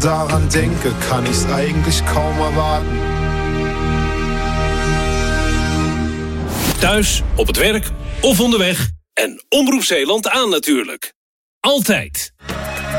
Daran denke, kann ich's eigentlich kaum erwarten. Thuis, op het werk of onderweg. En Omroep Zeeland aan natuurlijk. Altijd.